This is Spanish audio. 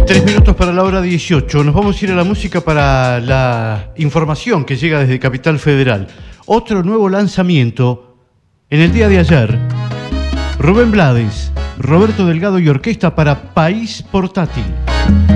3 minutos para la hora 18. Nos vamos a ir a la música para la información que llega desde Capital Federal. Otro nuevo lanzamiento en el día de ayer. Rubén Blades, Roberto Delgado y orquesta para País Portátil.